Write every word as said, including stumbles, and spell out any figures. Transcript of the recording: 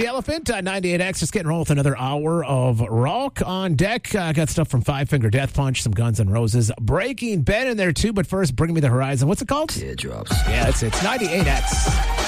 the Elephant, uh, ninety-eight X. Just getting rolling with another hour of rock on deck. Uh, got stuff from Five Finger Death Punch, some Guns N' Roses, Breaking Ben in there too. But first, Bring Me the Horizon. What's it called? Teardrops. Yeah, it's it's ninety-eight X.